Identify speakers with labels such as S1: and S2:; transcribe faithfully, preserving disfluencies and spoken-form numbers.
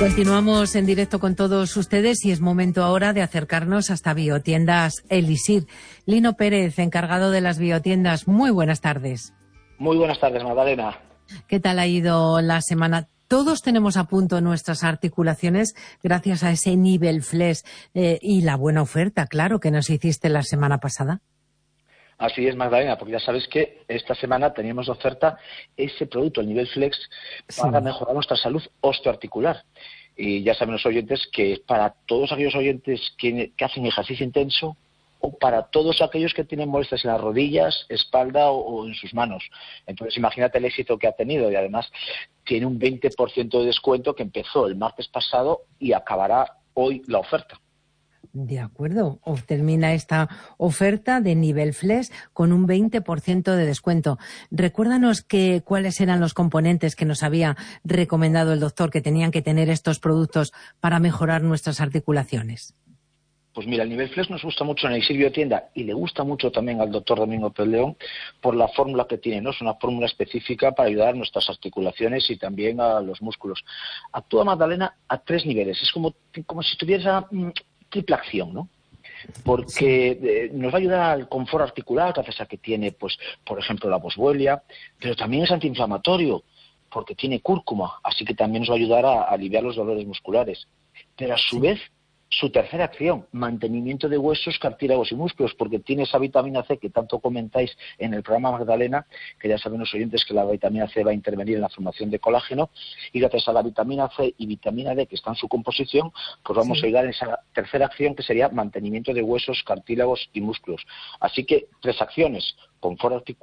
S1: Continuamos en directo con todos ustedes y es momento ahora de acercarnos hasta Biotiendas Elixir. Lino Pérez, encargado de las biotiendas, muy buenas tardes.
S2: Muy buenas tardes, Magdalena.
S1: ¿Qué tal ha ido la semana? Todos tenemos a punto nuestras articulaciones gracias a ese Nivelflex eh, y la buena oferta, claro, que nos hiciste la semana pasada.
S2: Así es, Magdalena, porque ya sabes que esta semana teníamos de oferta ese producto, el Nivelflex, para sí. mejorar nuestra salud osteoarticular. Y ya saben los oyentes que es para todos aquellos oyentes que, que hacen ejercicio intenso o para todos aquellos que tienen molestias en las rodillas, espalda o, o en sus manos. Entonces, imagínate el éxito que ha tenido y además tiene un veinte por ciento de descuento que empezó el martes pasado y acabará hoy la oferta.
S1: De acuerdo, o termina esta oferta de Nivelflex con un veinte por ciento de descuento. Recuérdanos que, cuáles eran los componentes que nos había recomendado el doctor que tenían que tener estos productos para mejorar nuestras articulaciones.
S2: Pues mira, el Nivelflex nos gusta mucho en Elixir Biotienda y le gusta mucho también al doctor Domingo Pérez León por la fórmula que tiene, ¿no? Es una fórmula específica para ayudar a nuestras articulaciones y también a los músculos. Actúa, Magdalena, a tres niveles. Es como, como si tuviera mm, triple acción, ¿no? Porque eh, nos va a ayudar al confort articular, gracias a que tiene, pues, por ejemplo, la boswellia, pero también es antiinflamatorio, porque tiene cúrcuma, así que también nos va a ayudar a, a aliviar los dolores musculares. Pero a su vez, su tercera acción, mantenimiento de huesos, cartílagos y músculos, porque tiene esa vitamina C que tanto comentáis en el programa, Magdalena, que ya saben los oyentes que la vitamina C va a intervenir en la formación de colágeno, y gracias a la vitamina C y vitamina D que está en su composición, pues vamos sí. a ayudar en esa tercera acción que sería mantenimiento de huesos, cartílagos y músculos. Así que tres acciones, confort articular,